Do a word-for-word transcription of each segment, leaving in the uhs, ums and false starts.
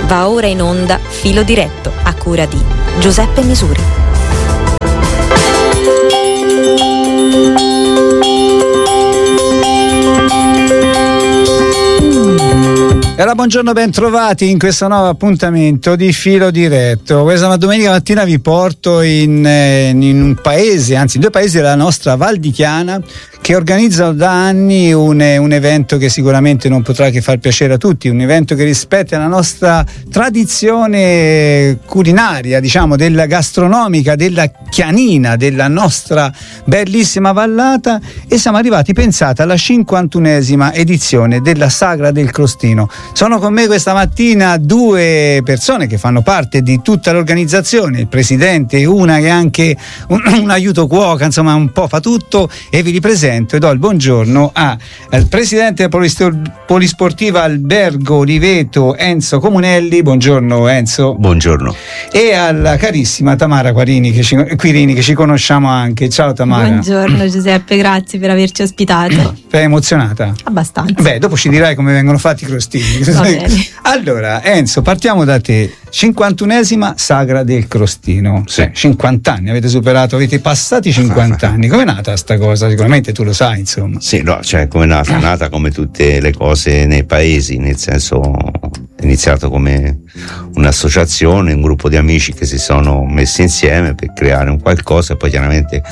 Va ora in onda Filo Diretto, a cura di Giuseppe Misuri. E allora, buongiorno, ben trovati in questo nuovo appuntamento di Filo Diretto. Questa domenica mattina vi porto in, in un paese, anzi in due paesi della nostra Val di Chiana, che organizzano da anni un, un evento che sicuramente non potrà che far piacere a tutti, un evento che rispetta la nostra tradizione culinaria, diciamo, della gastronomica, della chianina, della nostra bellissima vallata, e siamo arrivati, pensate, alla cinquantunesima edizione della Sagra del Crostino. Sono con me questa mattina due persone che fanno parte di tutta l'organizzazione, il presidente e una che è anche un, un aiuto cuoca, insomma un po' fa tutto, e vi ripresento e do il buongiorno a, al presidente della Polisportiva Albergo Oliveto, Enzo Comunelli. Buongiorno Enzo. Buongiorno. E alla carissima Tamara Quirini che ci, Quirini, che ci conosciamo anche. Ciao Tamara. Buongiorno Giuseppe, grazie per averci ospitato. Sei emozionata? Abbastanza. Beh, dopo ci dirai come vengono fatti i crostini. Va bene. Allora Enzo, partiamo da te. cinquantunesima Sagra del Crostino. Sì. cinquanta anni avete superato, avete passati cinquanta anni. Com'è nata sta cosa? Sicuramente tu lo sai, insomma. Sì, no, cioè come è nata? È nata come tutte le cose nei paesi, nel senso è iniziato come un'associazione, un gruppo di amici che si sono messi insieme per creare un qualcosa, e poi chiaramente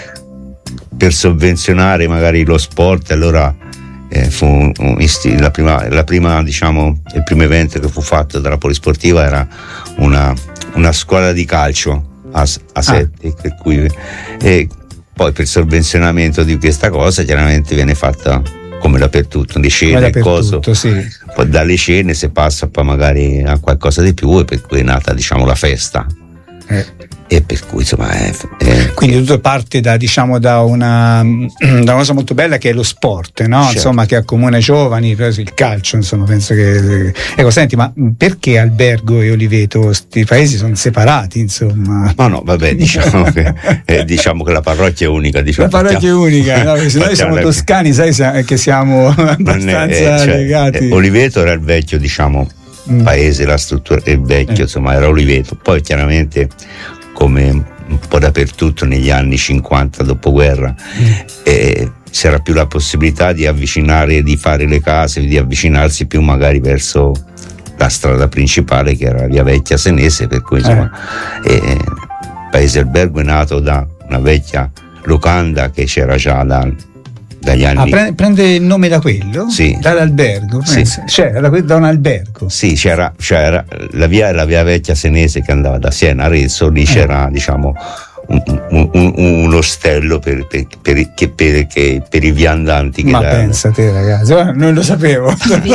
per sovvenzionare magari lo sport. Allora Eh, fu un, un, la prima, la prima diciamo il primo evento che fu fatto dalla Polisportiva era una, una squadra di calcio a, a sette, ah. per cui e poi per sovvenzionamento di questa cosa chiaramente viene fatta come dappertutto, le cene e coso, sì. Poi dalle cene si passa poi magari a qualcosa di più, e per cui è nata, diciamo, la festa. Eh. E per cui insomma è, è quindi tutto parte da, diciamo, da una, da una cosa molto bella che è lo sport, no? Certo. Insomma, che accomuna i giovani, il calcio, insomma, penso che ecco. Senti, ma perché Albergo e Oliveto, questi paesi sono separati, insomma? No, no, vabbè, diciamo che eh, diciamo che la parrocchia è unica, diciamo. La parrocchia è unica, no? Perché se noi siamo toscani, sai che siamo abbastanza è, cioè, legati. Eh, Oliveto era il vecchio, diciamo, mm. paese, la struttura è vecchio, eh. insomma, era Oliveto. Poi chiaramente, come un po' dappertutto negli anni cinquanta dopoguerra, mm. eh, c'era più la possibilità di avvicinare, di fare le case, di avvicinarsi più magari verso la strada principale, che era via Vecchia Senese, per cui insomma eh. Eh, Paese Albergo è nato da una vecchia locanda che c'era già da, dagli anni. Ah, prende il nome da quello? Sì. Dall'albergo? Sì. C'era da, da un albergo? Sì, c'era, c'era la via, la via Vecchia Senese che andava da Siena a Arezzo, lì c'era, eh. diciamo, un, un, un, un ostello per, per, per, che, per, che, per i viandanti. Che Ma da, pensa te, ragazzi, non lo sapevo.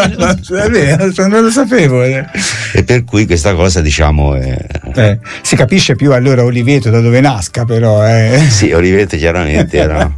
È vero, non lo sapevo. E per cui questa cosa, diciamo, è... eh, si capisce più allora Oliveto da dove nasca, però. Eh. Sì, Oliveto chiaramente era.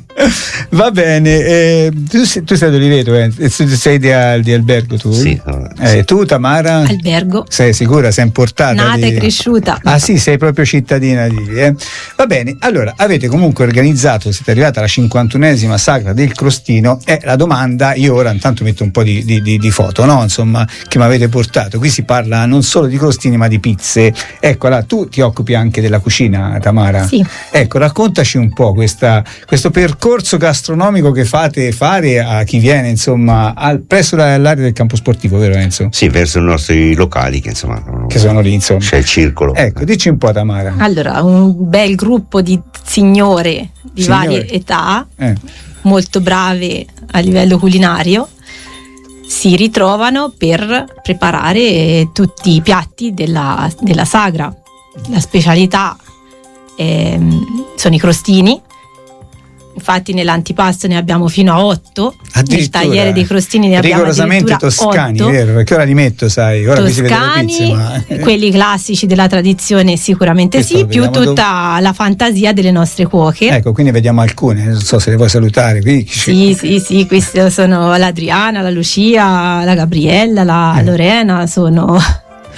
Va bene, eh, tu, sei, tu sei di Oliveto, eh? sei di, di Albergo tu? Sì. No, eh, sì. Tu Tamara? Albergo. Sei sicura? Sei importata? Nata di... e cresciuta. Ah sì, sei proprio cittadina di lì, eh? Va bene, allora avete comunque organizzato, siete arrivati alla cinquantunesima Sagra del Crostino, e la domanda, io ora intanto metto un po' di, di, di, di foto, no? Insomma, che mi avete portato. Qui si parla non solo di crostini ma di pizze. Ecco, allora, tu ti occupi anche della cucina, Tamara? Sì. Ecco, raccontaci un po' questa, questo percorso gastronomico che fate fare a chi viene, insomma, al, presso l'area del campo sportivo, vero Enzo? Sì, verso i nostri locali che insomma che sono lì, insomma. C'è il circolo. Ecco, dici un po', Tamara. Allora, un bel gruppo di signore di Signore. varie età, Eh. molto brave a livello culinario, si ritrovano per preparare tutti i piatti della, della sagra. La specialità ehm, sono i crostini. Infatti nell'antipasto ne abbiamo fino a otto, nel tagliere dei crostini ne abbiamo rigorosamente addirittura toscani, otto. Vero? Perché ora li metto, sai, ora qui si vede le Toscani, pizze, ma... quelli classici della tradizione sicuramente Questo sì, lo più vediamo tutta dopo. la fantasia delle nostre cuoche. Ecco, quindi vediamo alcune, non so se le vuoi salutare qui. Sì, sì, sì, queste sono l'Adriana, la Lucia, la Gabriella, la Eh. Lorena, sono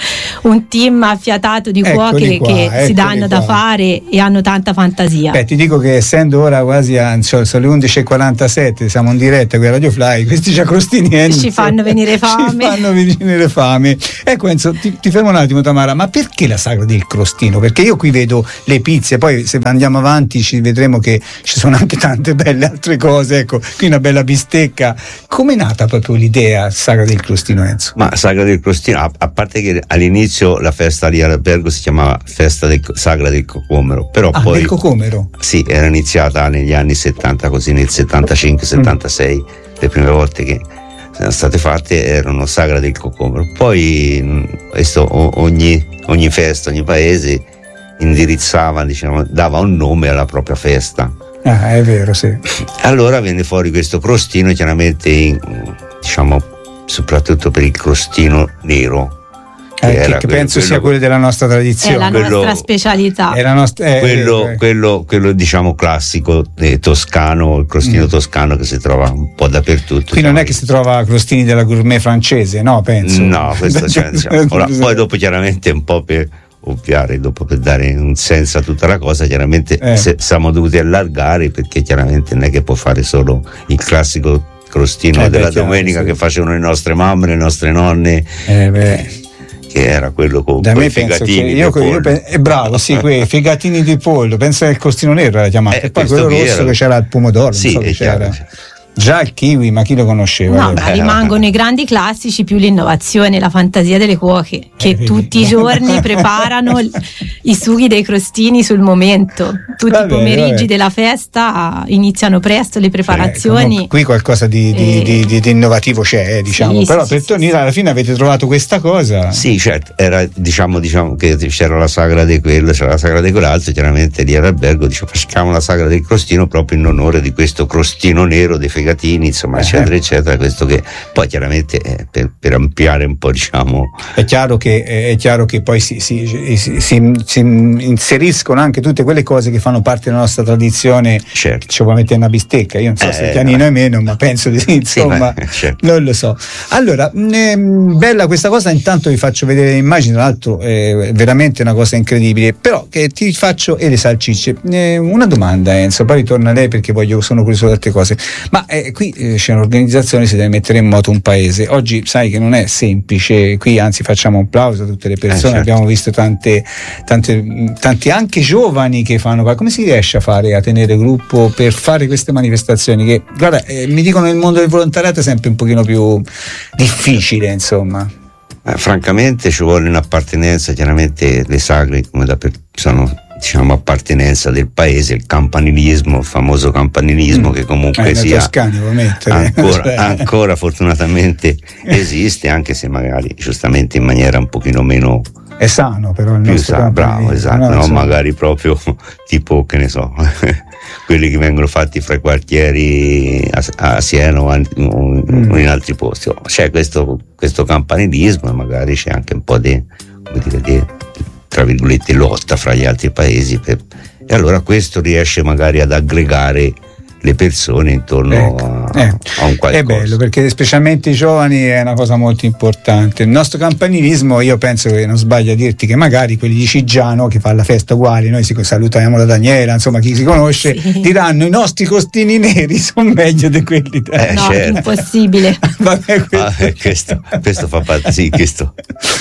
un team affiatato di cuoche qua, che si danno qua. da fare e hanno tanta fantasia. Beh, ti dico che essendo ora quasi a, cioè, sono le undici e quarantasette, siamo in diretta qui a Radio Fly, questi giacrostini Enzo, ci fanno venire fame. Ci fanno venire fame. Ecco Enzo, ti, ti fermo un attimo Tamara, ma perché la sagra del crostino? Perché io qui vedo le pizze, poi se andiamo avanti ci vedremo che ci sono anche tante belle altre cose, ecco, qui una bella bistecca. Com'è nata proprio l'idea sagra del crostino, Enzo? Ma sagra del crostino, a, a parte che all'inizio la festa lì all'albergo si chiamava festa del sagra del cocomero, però ah, poi del cocomero? Sì, era iniziata negli anni settanta, così nel settantacinque settantasei, mm. le prime volte che sono state fatte erano sagra del cocomero. Poi questo, ogni, ogni festa, ogni paese indirizzava, diciamo, dava un nome alla propria festa. Ah, è vero, sì. Allora venne fuori questo crostino, chiaramente in, diciamo soprattutto per il crostino nero. Che, eh, che, che penso quello, sia quello della nostra tradizione, è la quello, nostra specialità, è la nostra, eh, quello, eh, quello, quello diciamo classico eh, toscano, il crostino mm. toscano che si trova un po' dappertutto. Qui non è che si trova crostini della gourmet francese, no? Penso. No, questo cioè, diciamo. Ora, poi dopo chiaramente un po' per ovviare, dopo per dare un senso a tutta la cosa, chiaramente eh. se, siamo dovuti allargare, perché chiaramente non è che può fare solo il classico crostino eh, della beh, chiaro, domenica sì. che facevano le nostre mamme, le nostre nonne. Eh, beh. Che era quello con, da con me i fegatini io, di io pe- è bravo, sì, quei fegatini di pollo, penso che il costino nero era chiamato, eh, e poi quello rosso era... che c'era il pomodoro, sì, non so è che c'era. chiaro. Già il kiwi, ma chi lo conosceva? No, ma rimangono i grandi classici più l'innovazione, la fantasia delle cuoche che eh, tutti i giorni preparano i sughi dei crostini sul momento. Tutti vabbè, i pomeriggi vabbè. della festa iniziano presto le preparazioni. Eh, qui qualcosa di, di, eh, di, di, di innovativo c'è, diciamo. sì, però sì, per sì, tornare sì. alla fine avete trovato questa cosa. Sì, certo, era diciamo, diciamo che c'era la sagra di quello, c'era la sagra di quell'altro, chiaramente lì all'albergo dice facciamo la sagra del crostino proprio in onore di questo crostino nero dei fegatini, insomma, eccetera eccetera, questo che poi chiaramente eh, per, per ampliare un po', diciamo, è chiaro che è chiaro che poi si, si, si, si, si inseriscono anche tutte quelle cose che fanno parte della nostra tradizione, certo. ci può mettere una bistecca, io non so eh, se pianino no. è meno, ma penso di sì, insomma, sì, ma, certo. non lo so. Allora, mh, bella questa cosa, intanto vi faccio vedere le immagini, tra l'altro è veramente una cosa incredibile, però che ti faccio e le salsicce. Eh, una domanda, Enzo, poi ritorna a lei perché voglio, sono curioso di altre cose, ma eh, qui eh, c'è un'organizzazione, si deve mettere in moto un paese. Oggi sai che non è semplice, qui anzi facciamo un plauso a tutte le persone, eh, certo. abbiamo visto tante, tante, tanti anche giovani che fanno, come si riesce a fare, a tenere gruppo per fare queste manifestazioni che, guarda, eh, mi dicono nel mondo del volontariato è sempre un pochino più difficile, insomma. Eh, francamente ci vuole un'appartenenza, chiaramente le sagre come da per, sono diciamo appartenenza del paese, il campanilismo, il famoso campanilismo mm. che comunque eh, sia Toscani, ancora, ancora fortunatamente esiste, anche se magari giustamente in maniera un pochino meno è sano, però il più nostro sano, bravo, esatto, no, no, so. magari proprio tipo, che ne so, quelli che vengono fatti fra i quartieri a, a Siena o, a, o mm. in altri posti. C'è questo, questo campanilismo e magari c'è anche un po' di, come dire, di, tra virgolette, lotta fra gli altri paesi per, e allora questo riesce magari ad aggregare le persone intorno ecco, a, eh, a un qualcosa. È bello perché specialmente i giovani è una cosa molto importante. Il nostro campanilismo, io penso che non sbaglio a dirti che magari quelli di Cigiano che fa la festa uguale, noi si salutiamo la Daniela, insomma chi si conosce, sì. diranno i nostri costini neri sono meglio di quelli eh, no, certo. impossibile. Vabbè, questo... Ah, questo, questo fa parte, sì, questo.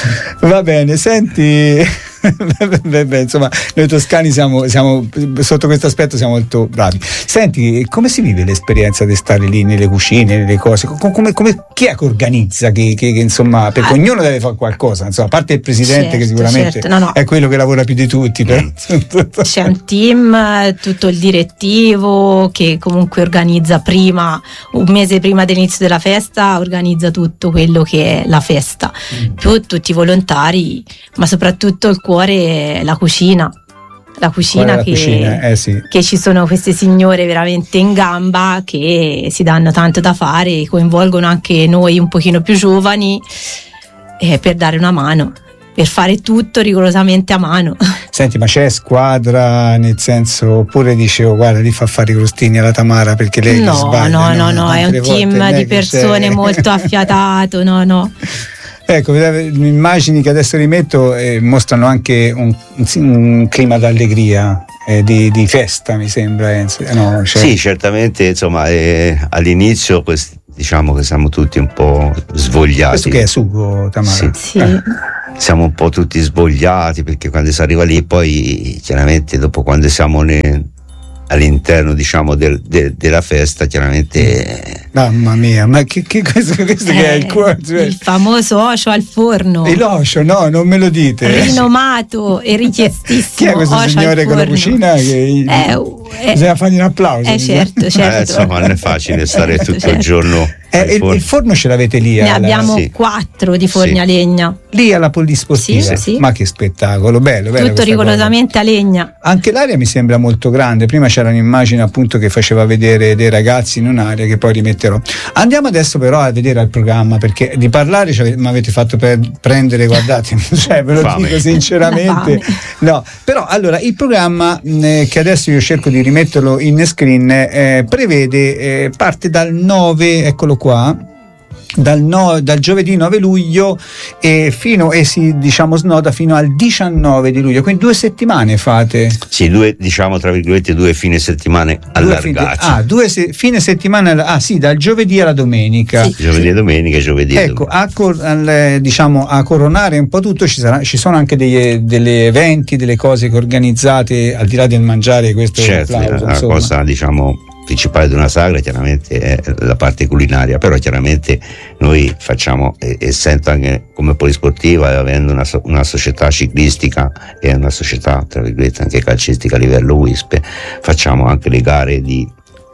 Va bene, senti. Beh, beh, insomma, noi toscani siamo, siamo sotto questo aspetto siamo molto bravi. Senti, come si vive l'esperienza di stare lì nelle cucine, nelle cose? Come, come, chi è che organizza? Che, che, che insomma, perché ah. ognuno deve fare qualcosa, insomma, a parte il presidente, certo, che sicuramente certo. No, no. è quello che lavora più di tutti. Però. C'è un team, tutto il direttivo che comunque organizza prima, un mese prima dell'inizio della festa, organizza tutto quello che è la festa, mm. più tutti i volontari, ma soprattutto il cuore è la cucina. La cucina, la che, cucina eh sì. che ci sono queste signore veramente in gamba che si danno tanto da fare, coinvolgono anche noi un pochino più giovani eh, per dare una mano, per fare tutto rigorosamente a mano. Senti, ma c'è squadra, nel senso, oppure dicevo guarda lì fa fare i crostini alla Tamara perché lei no, sbaglia? No, no, no, no, è un team di persone c'è... molto affiatato, no, no. Eh, Ecco, le immagini che adesso rimetto eh, mostrano anche un, un, un clima d'allegria, eh, di, di festa, mi sembra. Eh, no, cioè... Sì, certamente, insomma, eh, all'inizio questi, diciamo che siamo tutti un po' svogliati. Questo che è sugo, Tamara? Sì. Sì. Eh. Siamo un po' tutti svogliati perché quando si arriva lì, poi chiaramente dopo quando siamo ne, all'interno, diciamo, del, de, della festa, chiaramente. Mamma mia, ma che, che questo, questo Eh, che è il cuore? Cioè, il famoso oscio al forno. il oscio, no, non me lo dite. Rinomato e richiestissimo. Chi è questo oscio signore al con la forno. cucina? Che Eh, eh, bisogna fargli un applauso. Eh certo, certo. Eh, insomma, non è facile stare Certo, tutto certo. il giorno. Eh, al il, forno. il forno ce l'avete lì? Ne alla- abbiamo sì. quattro di forni Sì. a legna. lì alla polisportiva? Sì, sì. Ma che spettacolo, bello, bello. Tutto rigorosamente a legna. Anche l'area mi sembra molto grande. Prima c'era un'immagine appunto che faceva vedere dei ragazzi in un'area che poi rimetterò. Andiamo adesso però a vedere al programma, perché di parlare mi avete fatto per prendere, guardate, cioè ve lo Fame. dico sinceramente. No, però allora il programma mh, eh, che adesso io cerco di rimetterlo in screen eh, prevede, eh, parte dal nove, eccolo qua. Dal, no, dal giovedì nove luglio e fino e si diciamo snoda fino al diciannove di luglio, quindi due settimane fate. Sì, due, diciamo tra virgolette, due fine settimane Due allargati. fine, ah, due se, fine settimana, ah sì, dal giovedì alla domenica. Sì. Giovedì e domenica, giovedì e Ecco, domenica. a, cor- al, diciamo, a coronare un po' tutto ci, sarà, ci sono anche degli, degli eventi, delle cose che organizzate al di là del mangiare, questo è un Certo, applauso, la insomma. cosa, diciamo, principale di una sagra chiaramente è la parte culinaria, però chiaramente noi facciamo, e- essendo anche come polisportiva e avendo una, so- una società ciclistica e una società tra virgolette anche calcistica a livello W I S P, facciamo anche le gare di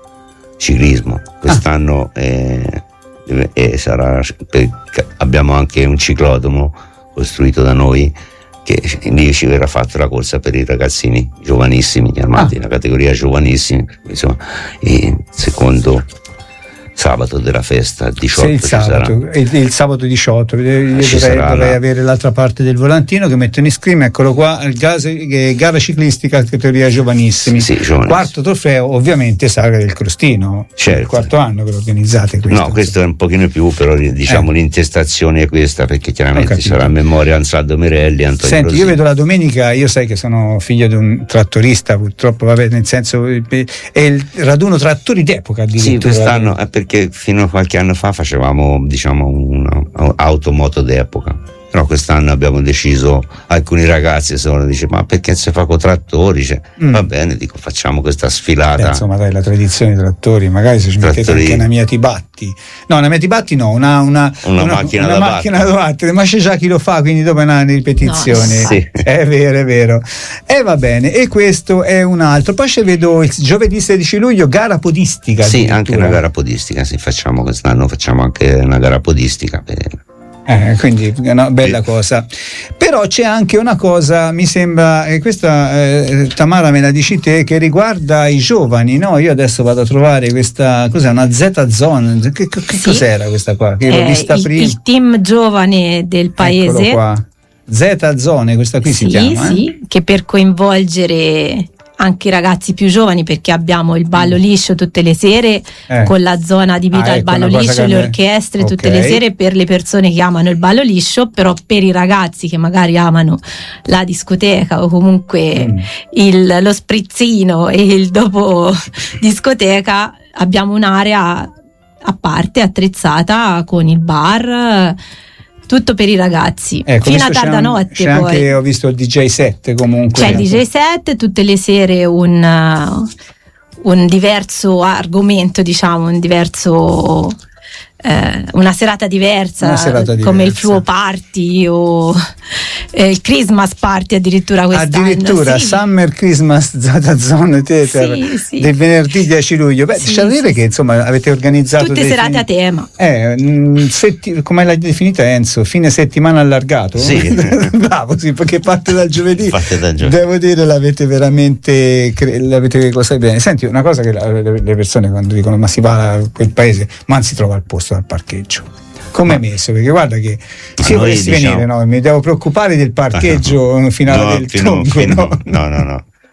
ciclismo. Quest'anno eh, eh, sarà, per- abbiamo anche un ciclodromo costruito da noi, che lì ci verrà fatta la corsa per i ragazzini giovanissimi, chiamati Ah. la categoria giovanissimi, insomma, il secondo sabato della festa, il Sì, diciotto il ci sarà. sabato, il, il sabato diciotto, io dovrei, Ci sarà dovrei la- avere l'altra parte del volantino che metto in screen, eccolo qua, il gas, eh, gara ciclistica categoria giovanissimi. Sì, giovanissimi. Quarto trofeo, ovviamente Sagra del Crostino, Certo. il quarto anno che lo organizzate questo. No, questo è un pochino più, però diciamo Eh. l'intestazione è questa, perché Ho chiaramente capito. sarà a memoria Ansaldo Merelli e Antonio Senti, io Rosini. vedo la domenica, io sai che sono figlio di un trattorista, purtroppo, vabbè, nel senso, eh, è il raduno trattori d'epoca Sì, addirittura. quest'anno è perché fino a qualche anno fa facevamo, diciamo, un'automoto d'epoca, però quest'anno abbiamo deciso, alcuni ragazzi sono, dice, ma perché se fa con trattori? Cioè, Mm. va bene, dico, facciamo questa Beh, sfilata. insomma, dai, la tradizione dei trattori, magari se ci mettete Trattori. anche una mia Tibatti, no, una mia Tibatti no, una, una, Una macchina una da macchina battere. da battere, ma c'è già chi lo fa, quindi dopo è una ripetizione. No, sì. È vero, è vero. E va bene, e questo è un altro. Poi ci vedo il giovedì sedici luglio, gara podistica. Sì, anche addirittura. una gara podistica, sì, facciamo quest'anno facciamo anche una gara podistica. per- Eh, quindi è una bella cosa. Però c'è anche una cosa, mi sembra, e questa eh, Tamara me la dici te, che riguarda i giovani, no? Io adesso vado a trovare questa, cos'è, una Z-Zone, che, che Sì. cos'era questa qua? Che l'ho È vista il, prima. il team giovane del paese. Eccolo qua. Z-Zone, questa qui sì, si chiama. eh? sì, che per coinvolgere anche i ragazzi più giovani, perché abbiamo il ballo liscio tutte le sere Eh. con la zona adibita Ah, al ecco, ballo una cosa liscio, che le a me- orchestre tutte Ok. le sere per le persone che amano il ballo liscio, però per i ragazzi che magari amano la discoteca o comunque Mm. il- lo sprizzino e il dopo discoteca, abbiamo un'area a parte attrezzata con il bar, tutto per i ragazzi, Ecco, fino a visto c'è tarda un- notte. c'è Poi anche, ho visto il D J set comunque. c'è il D J set, tutte le sere un, uh, un diverso argomento, diciamo, un diverso eh, una serata diversa, Una serata come il diversa. Fluo Party o eh, il Christmas Party addirittura quest'anno. Addirittura sì. Summer Christmas Z-Zone Theater Sì, sì. del venerdì dieci luglio. Beh, Sì, c'è da dire sì, che sì. insomma avete organizzato Tutte dei serate fin- a tema. Eh, mh, setti- come l'hai definita Enzo? Fine settimana allargato? Sì. Bravo, sì, perché parte dal giovedì. Parte dal giovedì. Devo dire, l'avete veramente cre- l'avete cosa bene. Senti, una cosa che la- le le persone quando dicono ma si va a quel paese, ma non si trova il posto al parcheggio. Come è messo? Perché guarda che se io noi, volessi diciamo- venire, no, mi devo preoccupare del parcheggio finale No, del fino- Tongo, fino- no? no, no, no.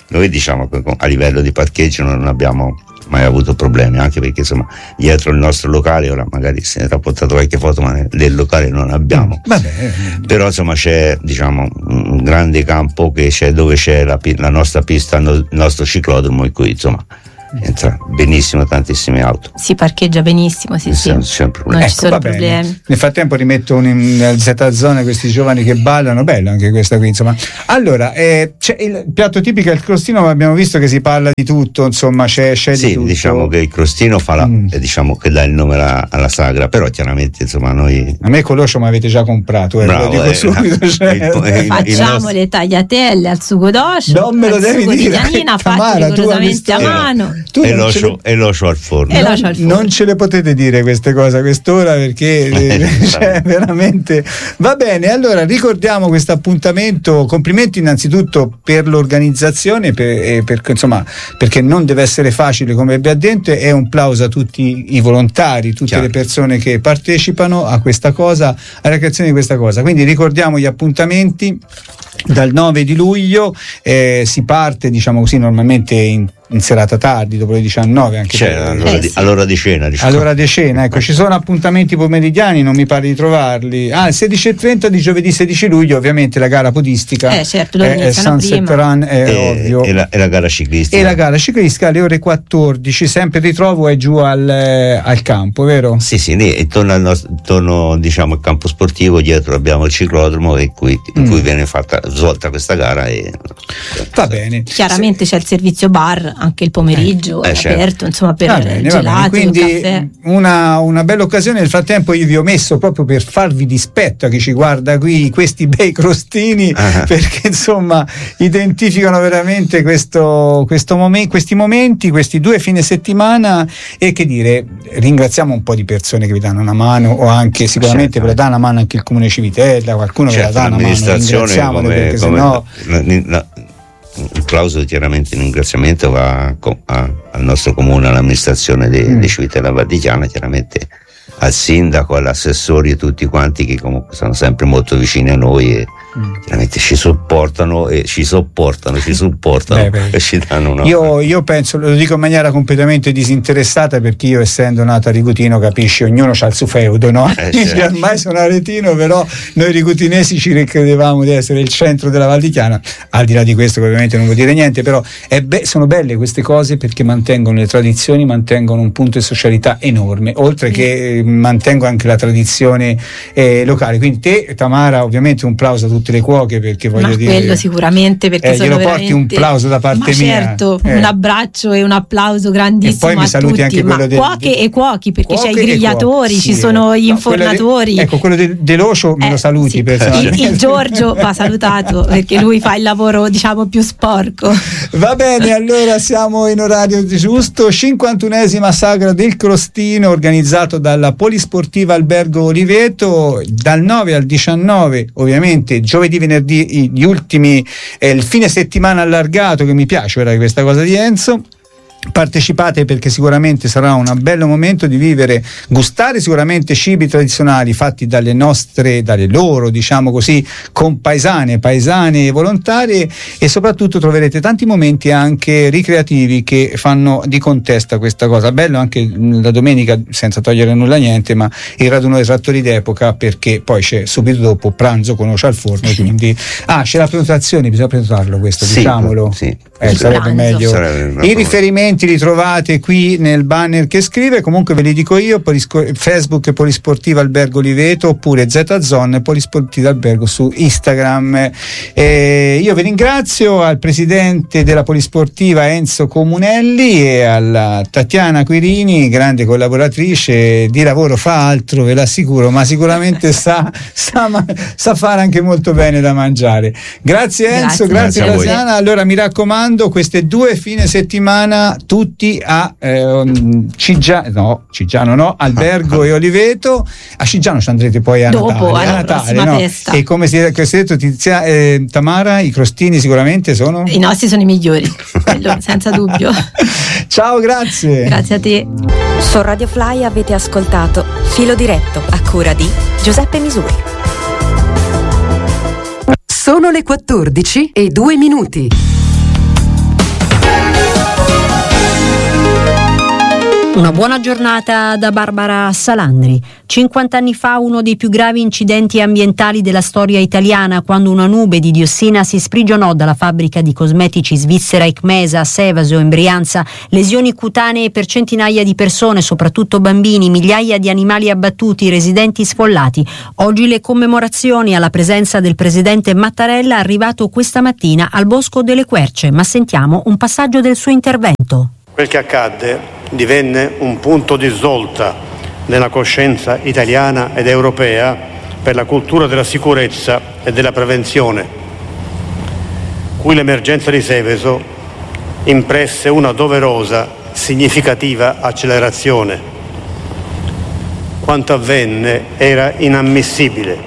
noi diciamo che a livello di parcheggio non abbiamo mai avuto problemi, anche perché insomma dietro il nostro locale, ora magari se ne ha portato qualche foto, ma del locale non abbiamo. Vabbè. Però insomma c'è diciamo un grande campo che c'è dove c'è la, la nostra pista, il nostro ciclodromo, in cui insomma entra benissimo tantissime auto. Si parcheggia benissimo, sì, sì. Non c'è problema. Non ci Ecco, sono va bene. problemi. Nel frattempo rimettono in Z-Zone questi giovani che ballano, bello anche questa qui, insomma. Allora, eh, c'è il piatto tipico è il crostino, ma abbiamo visto che si parla di tutto, insomma, c'è, c'è sì, di tutto. diciamo che il crostino fa la, mm. diciamo che dà il nome alla, alla sagra, però chiaramente insomma noi. A me coloscio mi avete già comprato, eh, Bravo, lo dico eh, subito. Cioè, il, il, il Facciamo nostro... le tagliatelle al sugo d'oscio, non me lo al devi sugo dire, di Giannina, fatti Tamara, tu rigorosamente a hai mano. Tu e non l'oscio, ce le... e l'oscio al forno. E non, l'oscio al forno. non ce le potete dire queste cose a quest'ora, perché eh, cioè, veramente va bene. Allora ricordiamo questo appuntamento, complimenti innanzitutto per l'organizzazione, per, eh, per, insomma, perché non deve essere facile come abbiamo detto, e un plauso a tutti i volontari, tutte Chiaro. le persone che partecipano a questa cosa, alla creazione di questa cosa. Quindi ricordiamo gli appuntamenti. Dal nove di luglio eh, si parte, diciamo così, normalmente in, in serata tardi, dopo le diciannove, anche C'è per, all'ora, eh, di, sì. all'ora di cena, diciamo. all'ora di cena, ecco, ci sono appuntamenti pomeridiani, non mi pare di trovarli. Ah, il sedici e trenta di giovedì sedici luglio, ovviamente la gara podistica. Eh, certo, loro è, è iniziano Sunset prima. Run, è e, ovvio. e, la, e la gara ciclistica. E la gara ciclistica alle ore quattordici, sempre il ritrovo è giù al, eh, al campo, vero? Sì, sì, lì intorno al, nostro, intorno, diciamo, al campo sportivo, dietro abbiamo il ciclodromo in cui, in Mm. cui viene fatta svolta questa gara. E, Va bene. Chiaramente c'è il servizio bar anche il pomeriggio, Eh, è certo. aperto, insomma, per Va bene, va bene. gelato, Quindi caffè. una, una bella occasione. Nel frattempo io vi ho messo, proprio per farvi dispetto a chi ci guarda qui, questi bei crostini, Ah. perché insomma identificano veramente questo, questo momen- questi momenti, questi due fine settimana. E che dire, ringraziamo un po' di persone che vi danno una mano, o anche sicuramente Certo. ve la dà una mano anche il comune Civitella, qualcuno certo, ve la dà una mano, l'amministrazione ringraziamole, come, perché come sennò la- la- il plauso, chiaramente il ringraziamento va co- a- al nostro comune, all'amministrazione di Mm. Civitella Valdichiana, chiaramente al sindaco, all'assessori e tutti quanti che comunque sono sempre molto vicini a noi e Mm. chiaramente ci supportano e ci sopportano, ci supportano Beh, beh. e ci danno una Io, io penso, lo dico in maniera completamente disinteressata, perché io, essendo nato a Rigutino, capisci, ognuno ha il suo feudo, no? Eh, Io certo. ormai sono aretino, però noi rigutinesi ci ricredevamo di essere il centro della Val di Chiana. Al di là di questo, che ovviamente non vuol dire niente, però è be- sono belle queste cose, perché mantengono le tradizioni, mantengono un punto di socialità enorme, oltre che eh, mantengono anche la tradizione eh, locale. Quindi te, Tamara, ovviamente un plauso a tutte le cuoche, perché voglio Ma dire, quello sicuramente, perché eh, sono glielo porti veramente... un plauso da parte ma mia. certo, Eh. un abbraccio e un applauso grandissimo E poi mi a saluti tutti, anche ma quello del- cuoche del- e cuochi, perché c'è i Cuoche e grigliatori, cuochi, ci sì, sono eh. gli No, quello de- informatori. ecco, quello del Deloscio me Eh, lo saluti sì. personalmente. il, il Giorgio va salutato, perché lui fa il lavoro, diciamo, più sporco. Va bene, allora siamo in orario giusto. cinquantunesima sagra del crostino, organizzato dalla Polisportiva Albergo Oliveto, dal nove al diciannove, ovviamente giovedì, venerdì, gli ultimi, eh, il fine settimana allargato, che mi piace ora questa cosa di Enzo. Partecipate, perché sicuramente sarà un bello momento di vivere, gustare sicuramente cibi tradizionali fatti dalle nostre, dalle loro, diciamo così, compaesane, paesane e volontarie, e soprattutto troverete tanti momenti anche ricreativi che fanno di contesto a questa cosa. Bello anche la domenica, senza togliere nulla a niente, ma il raduno dei trattori d'epoca, perché poi c'è subito dopo pranzo con oce al forno, quindi ah, c'è la prenotazione, bisogna prenotarlo questo, Sì, diciamolo. sì. Eh, sarebbe Pranzo. meglio. Sarebbe una I cosa- riferimenti li trovate qui nel banner che scrive, comunque ve li dico io: Polisco- Facebook Polisportiva Albergo Oliveto, oppure Z-Zone Polisportiva Albergo su Instagram. Eh, io vi ringrazio, al presidente della Polisportiva Enzo Comunelli e alla Tatiana Quirini, grande collaboratrice, di lavoro fa altro, ve l'assicuro, ma sicuramente sa, sa, ma- sa fare anche molto bene da mangiare. Grazie Enzo, Grazie. grazie, Grazie a voi. Tatiana. Allora mi raccomando, queste due fine settimana tutti a eh, Ciggiano, no, Ciggiano no, Albergo e Oliveto. A Ciggiano ci andrete poi a Dopo, Natale, alla a Natale, prossima no? festa. E come si è come si è detto, Tizia, eh, Tamara, i crostini sicuramente sono. I nostri sono i migliori, quello senza dubbio. Ciao, grazie. Grazie a te. Su Radio Fly avete ascoltato Filo Diretto, a cura di Giuseppe Misuri. Sono le quattordici e due minuti. Una buona giornata da Barbara Salandri. cinquanta anni fa uno dei più gravi incidenti ambientali della storia italiana, quando una nube di diossina si sprigionò dalla fabbrica di cosmetici svizzera Icmesa a Sevaso in Brianza, lesioni cutanee per centinaia di persone, soprattutto bambini, migliaia di animali abbattuti, residenti sfollati. Oggi le commemorazioni alla presenza del presidente Mattarella, arrivato questa mattina al Bosco delle Querce, ma sentiamo un passaggio del suo intervento. Quel che accadde divenne un punto di svolta nella coscienza italiana ed europea per la cultura della sicurezza e della prevenzione, cui l'emergenza di Seveso impresse una doverosa, significativa accelerazione. Quanto avvenne era inammissibile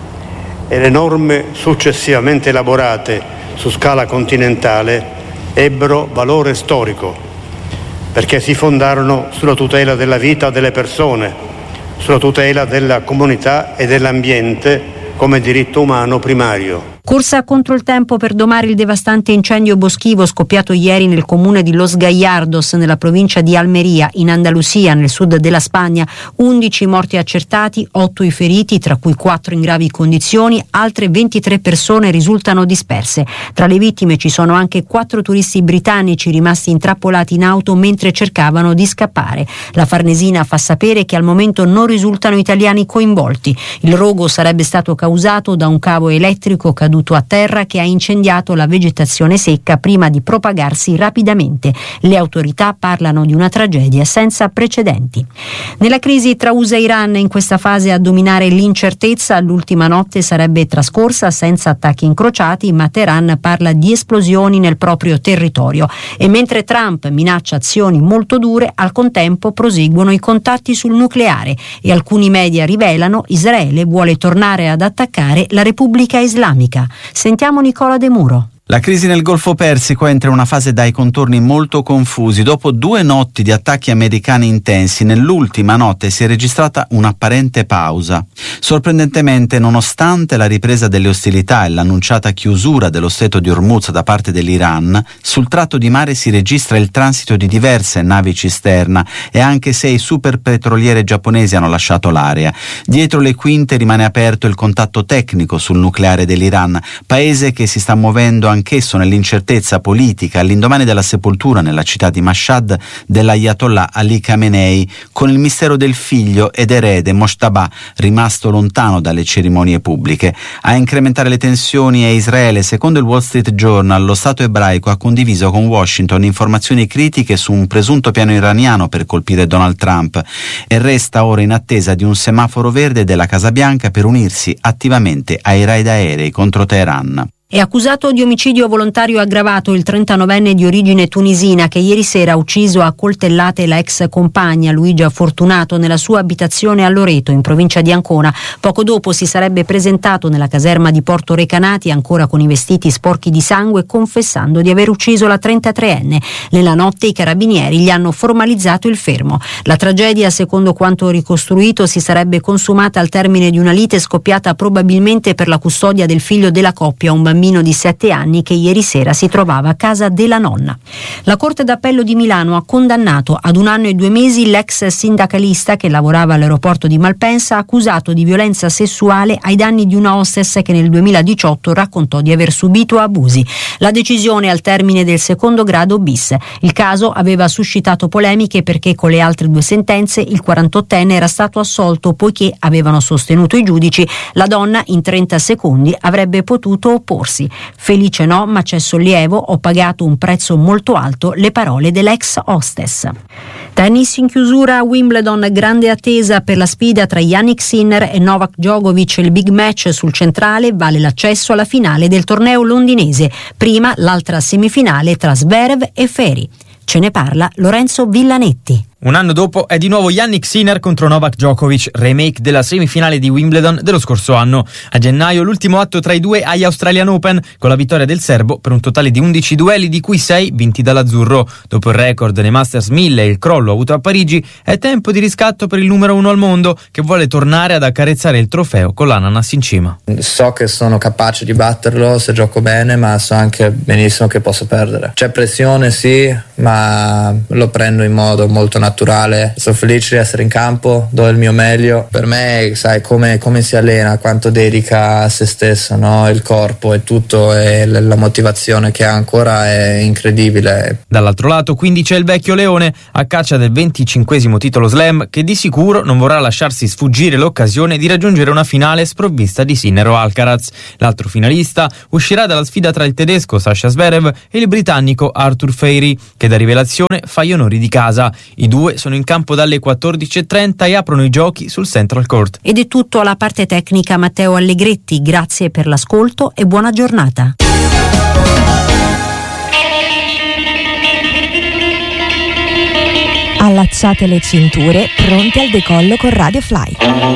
e le norme successivamente elaborate su scala continentale ebbero valore storico, perché si fondarono sulla tutela della vita delle persone, sulla tutela della comunità e dell'ambiente come diritto umano primario. Corsa contro il tempo per domare il devastante incendio boschivo scoppiato ieri nel comune di Los Gallardos, nella provincia di Almeria, in Andalusia, nel sud della Spagna. undici morti accertati, otto i feriti, tra cui quattro in gravi condizioni, altre ventitré persone risultano disperse. Tra le vittime ci sono anche quattro turisti britannici rimasti intrappolati in auto mentre cercavano di scappare. La Farnesina fa sapere che al momento non risultano italiani coinvolti. Il rogo sarebbe stato causato da un cavo elettrico caduto a terra che ha incendiato la vegetazione secca prima di propagarsi rapidamente. Le autorità parlano di una tragedia senza precedenti. Nella crisi tra U S A e Iran, in questa fase a dominare l'incertezza, l'ultima notte sarebbe trascorsa senza attacchi incrociati, ma Teheran parla di esplosioni nel proprio territorio. E mentre Trump minaccia azioni molto dure, al contempo proseguono i contatti sul nucleare e alcuni media rivelano Israele vuole tornare ad attaccare la Repubblica Islamica. Sentiamo Nicola De Muro. La crisi nel Golfo Persico entra in una fase dai contorni molto confusi. Dopo due notti di attacchi americani intensi, nell'ultima notte si è registrata un'apparente pausa. Sorprendentemente, nonostante la ripresa delle ostilità e l'annunciata chiusura dello stretto di Hormuz da parte dell'Iran, sul tratto di mare si registra il transito di diverse navi cisterna e anche sei superpetroliere giapponesi hanno lasciato l'area. Dietro le quinte rimane aperto il contatto tecnico sul nucleare dell'Iran, paese che si sta muovendo anche anch'esso nell'incertezza politica all'indomani della sepoltura nella città di Mashhad dell'Ayatollah Ali Khamenei, con il mistero del figlio ed erede Mojtaba rimasto lontano dalle cerimonie pubbliche. A incrementare le tensioni è Israele. Secondo il Wall Street Journal, lo Stato ebraico ha condiviso con Washington informazioni critiche su un presunto piano iraniano per colpire Donald Trump e resta ora in attesa di un semaforo verde della Casa Bianca per unirsi attivamente ai raid aerei contro Teheran. È accusato di omicidio volontario aggravato il trentanovenne di origine tunisina che ieri sera ha ucciso a coltellate la ex compagna Luigia Fortunato nella sua abitazione a Loreto, in provincia di Ancona. Poco dopo si sarebbe presentato nella caserma di Porto Recanati, ancora con i vestiti sporchi di sangue, confessando di aver ucciso la trentatreenne. Nella notte i carabinieri gli hanno formalizzato il fermo. La tragedia, secondo quanto ricostruito, si sarebbe consumata al termine di una lite scoppiata probabilmente per la custodia del figlio della coppia, un bambino bambino di sette anni che ieri sera si trovava a casa della nonna. La Corte d'Appello di Milano ha condannato ad un anno e due mesi l'ex sindacalista che lavorava all'aeroporto di Malpensa, accusato di violenza sessuale ai danni di una hostess che nel duemiladiciotto raccontò di aver subito abusi. La decisione al termine del secondo grado bis. Il caso aveva suscitato polemiche perché con le altre due sentenze il quarantottenne era stato assolto, poiché, avevano sostenuto i giudici, la donna in trenta secondi avrebbe potuto opporsi. Felice no, ma c'è sollievo, ho pagato un prezzo molto alto, le parole dell'ex hostess. Tennis in chiusura a Wimbledon, grande attesa per la sfida tra Jannik Sinner e Novak Djokovic. Il big match sul centrale vale l'accesso alla finale del torneo londinese. Prima l'altra semifinale tra Zverev e Ferri. Ce ne parla Lorenzo Villanetti. Un anno dopo è di nuovo Jannik Sinner contro Novak Djokovic, remake della semifinale di Wimbledon dello scorso anno. A gennaio l'ultimo atto tra i due agli Australian Open, con la vittoria del serbo per un totale di undici duelli, di cui sei vinti dall'azzurro. Dopo il record nei Masters mille e il crollo avuto a Parigi, è tempo di riscatto per il numero uno al mondo, che vuole tornare ad accarezzare il trofeo con l'ananas in cima. So che sono capace di batterlo se gioco bene, ma so anche benissimo che posso perdere. C'è pressione, sì, ma lo prendo in modo molto naturale. naturale. Sono felice di essere in campo, do il mio meglio. Per me, sai, come, come si allena, quanto dedica a se stesso, no? Il corpo e tutto, e la motivazione che ha ancora è incredibile. Dall'altro lato quindi c'è il vecchio leone a caccia del venticinquesimo titolo slam, che di sicuro non vorrà lasciarsi sfuggire l'occasione di raggiungere una finale sprovvista di Sinner o Alcaraz. L'altro finalista uscirà dalla sfida tra il tedesco Sasha Zverev e il britannico Arthur Fairy, che da rivelazione fa gli onori di casa. I due sono in campo dalle quattordici e trenta e aprono i giochi sul Central Court. Ed è tutto alla parte tecnica Matteo Allegretti, grazie per l'ascolto e buona giornata. Allacciate le cinture, pronti al decollo con Radio Fly.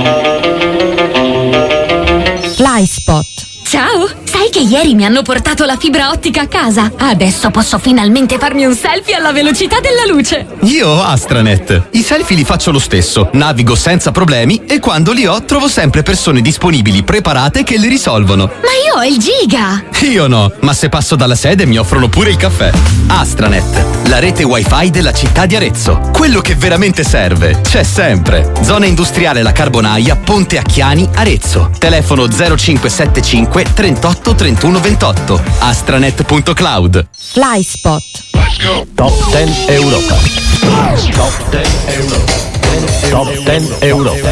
Fly Spot. Ciao! Sai che ieri mi hanno portato la fibra ottica a casa? Adesso posso finalmente farmi un selfie alla velocità della luce! Io ho Astranet. I selfie li faccio lo stesso, navigo senza problemi e quando li ho trovo sempre persone disponibili, preparate che li risolvono. Ma io ho il giga! Io no, ma se passo dalla sede mi offrono pure il caffè. Astranet, la rete wifi della città di Arezzo. Quello che veramente serve c'è sempre. Zona industriale La Carbonaia, Ponte Acchiani, Arezzo. Telefono zero cinque sette cinque trentotto trentuno ventotto. astranet punto cloud. Fly Spot. Top dieci Europa. Top dieci Europa. Top dieci Europa.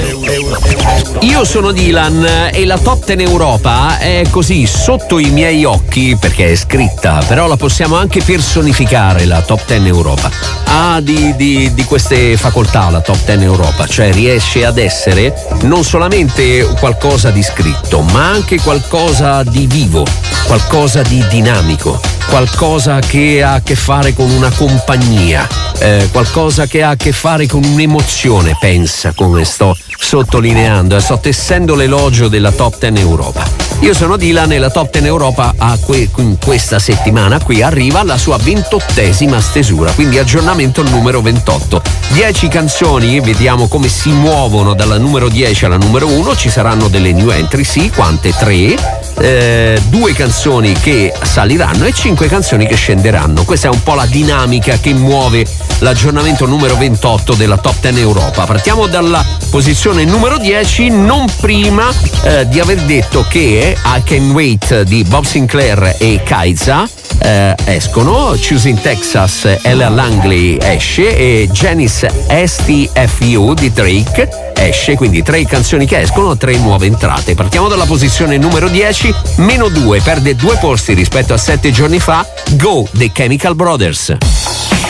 Io sono Dylan e la Top dieci Europa è così sotto i miei occhi perché è scritta, però la possiamo anche personificare, la Top dieci Europa. Ha di, di, di queste facoltà la Top dieci Europa, cioè riesce ad essere non solamente qualcosa di scritto, ma anche qualcosa di vivo, qualcosa di dinamico, qualcosa che ha a che fare con una compagnia, eh, qualcosa che ha a che fare con un'emozione. Pensa come sto sottolineando e sto tessendo l'elogio della Top dieci Europa. Io sono Dylan e la Top dieci Europa a que- in questa settimana qui arriva alla sua ventottesima stesura, quindi aggiornamento numero ventotto. dieci canzoni, vediamo come si muovono dalla numero dieci alla numero uno. Ci saranno delle new entry, sì, quante? Tre. Eh, due canzoni che saliranno e cinque canzoni che scenderanno. Questa è un po' la dinamica che muove l'aggiornamento numero ventotto della Top dieci Europa. Partiamo dalla posizione numero dieci, non prima eh, di aver detto che I Can Wait di Bob Sinclair e Kaiza eh, escono, Choosing Texas Ella Langley esce e Janice S T F U di Drake esce, quindi tre canzoni che escono, tre nuove entrate. Partiamo dalla posizione numero dieci, meno due, perde due posti rispetto a sette giorni fa, Go dei Chemical Brothers.